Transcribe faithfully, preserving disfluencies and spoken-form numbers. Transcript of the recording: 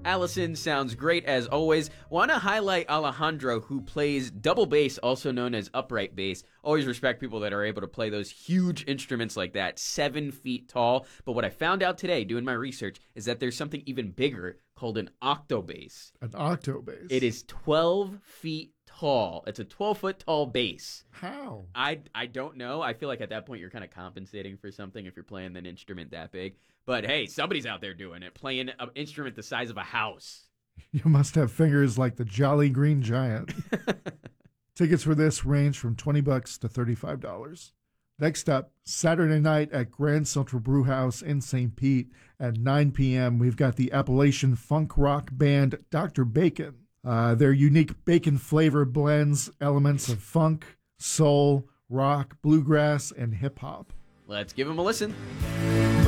Allison, sounds great as always. Want to highlight Alejandro, who plays double bass, also known as upright bass. Always respect people that are able to play those huge instruments like that, seven feet tall. But what I found out today, doing my research, is that there's something even bigger called an octobass. An octobass? It is twelve feet tall. It's a twelve-foot tall bass. How? I, I don't know. I feel like at that point you're kind of compensating for something if you're playing an instrument that big. But hey, somebody's out there doing it, playing an instrument the size of a house. You must have fingers like the Jolly Green Giant. Tickets for this range from twenty bucks to thirty-five dollars. Next up, Saturday night at Grand Central Brewhouse in Saint Pete at nine p.m., we've got the Appalachian funk rock band Doctor Bacon. Uh, their unique bacon flavor blends elements of funk, soul, rock, bluegrass, and hip-hop. Let's give them a listen.